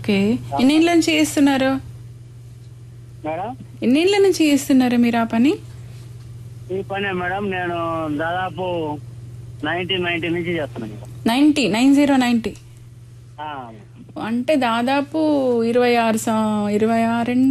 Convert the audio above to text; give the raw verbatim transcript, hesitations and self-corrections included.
Okay, ఎన్నేళ్ళ నుంచి చేస్తున్నారు? Madam ఎన్నేళ్ళ నుంచి చేస్తున్నారు మీరు ఆ పని? ఈ పనే మేడం నేను దాదాపు నైన్టీన్ నైన్టీ నుంచి చేస్తున్నాను. నైన్టీ నైన్ జీరో నైన్టీ ఆ, అంటే దాదాపు ఇరవై ఆరు ఇరవై ఆరు